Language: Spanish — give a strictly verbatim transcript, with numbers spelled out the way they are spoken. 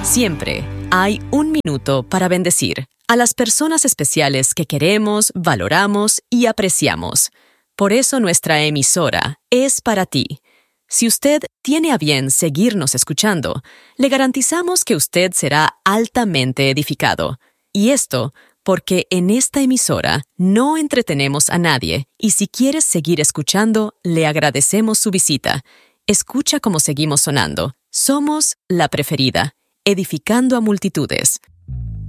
Siempre hay un minuto para bendecir a las personas especiales que queremos, valoramos y apreciamos. Por eso nuestra emisora es para ti. Si usted tiene a bien seguirnos escuchando, le garantizamos que usted será altamente edificado. Y esto porque en esta emisora no entretenemos a nadie, y si quieres seguir escuchando, le agradecemos su visita. Escucha cómo seguimos sonando. Somos la preferida, edificando a multitudes.